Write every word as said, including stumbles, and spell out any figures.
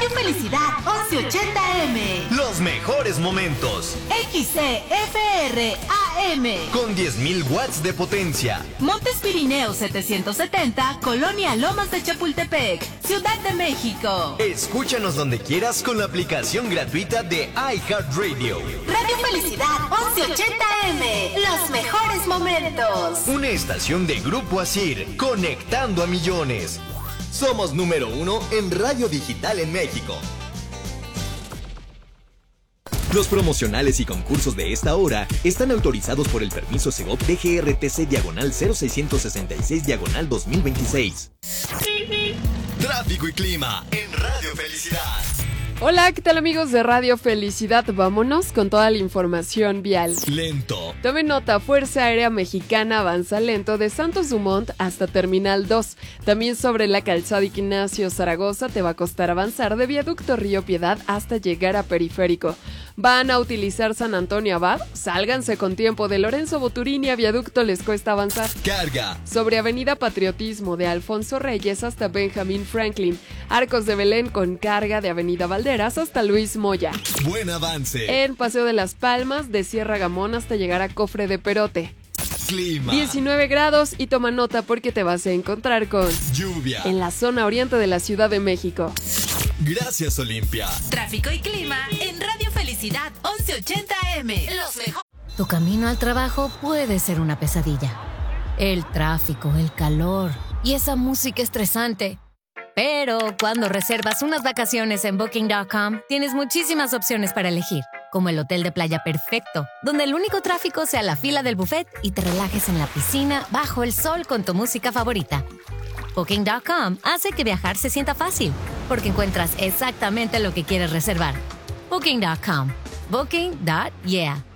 Radio Felicidad once ochenta eme. Los mejores momentos. X C F R A M. Con diez mil watts de potencia. Montes Pirineos setecientos setenta, Colonia Lomas de Chapultepec, Ciudad de México. Escúchanos donde quieras con la aplicación gratuita de iHeartRadio. Radio Felicidad once ochenta eme. Los mejores momentos. Una estación de Grupo Asir, conectando a millones. Somos número uno en radio digital en México. Los promocionales y concursos de esta hora están autorizados por el permiso Segov D G R T C diagonal cero seiscientos sesenta y seis diagonal dos mil veintiséis. Tráfico y clima en Radio Felicidad. Hola, ¿qué tal amigos de Radio Felicidad? Vámonos con toda la información vial. Lento. Tomen nota, Fuerza Aérea Mexicana avanza lento de Santos Dumont hasta Terminal dos. También sobre la calzada Ignacio Zaragoza te va a costar avanzar de Viaducto Río Piedad hasta llegar a Periférico. ¿Van a utilizar San Antonio Abad? Sálganse con tiempo. De Lorenzo Boturini a Viaducto les cuesta avanzar. Carga. Sobre Avenida Patriotismo de Alfonso Reyes hasta Benjamín Franklin. Arcos de Belén con carga de Avenida Valderas hasta Luis Moya. Buen avance. En Paseo de las Palmas de Sierra Gamón hasta llegar a Cofre de Perote. Clima. diecinueve grados y toma nota porque te vas a encontrar con lluvia en la zona oriente de la Ciudad de México. Gracias, Olimpia. Tráfico y clima en Radio Felicidad once ochenta eme. Los mejores. Tu camino al trabajo puede ser una pesadilla. El tráfico, el calor y esa música estresante. Pero cuando reservas unas vacaciones en Booking punto com, tienes muchísimas opciones para elegir, como el hotel de playa perfecto, donde el único tráfico sea la fila del buffet y te relajes en la piscina bajo el sol con tu música favorita. Booking punto com hace que viajar se sienta fácil, porque encuentras exactamente lo que quieres reservar. Booking punto com. Booking. Yeah.